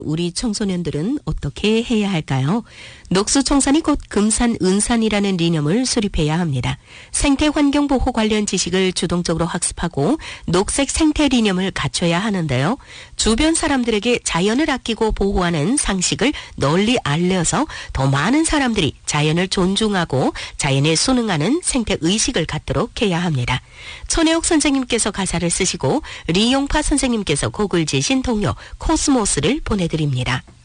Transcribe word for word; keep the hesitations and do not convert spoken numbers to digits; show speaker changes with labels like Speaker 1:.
Speaker 1: 우리 청소년들은 어떻게 해야 할까요? 녹수청산이 곧 금산은산이라는 리념을 수립해야 합니다. 생태환경보호 관련 지식을 주동적으로 학습하고 녹색 생태 리념을 갖춰야 하는데요. 주변 사람들에게 자연을 아끼고 보호하는 상식을 널리 알려서 더 많은 사람들이 자연을 존중하고 자연에 순응하는 생태의식을 갖도록 해야 합니다. 천혜옥 선생님께서 가사를 쓰시고 리용파 선생님께서 곡을 지신 동요 코스모스를 보내드립니다.